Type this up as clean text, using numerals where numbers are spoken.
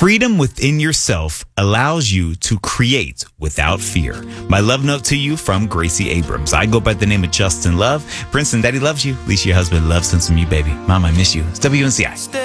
Freedom within yourself allows you to create without fear. My love note to you from Gracie Abrams. I go by the name of Justin Love. Princeton, Daddy loves you. At least your husband loves him some you, baby. Mom, I miss you. It's WNCI.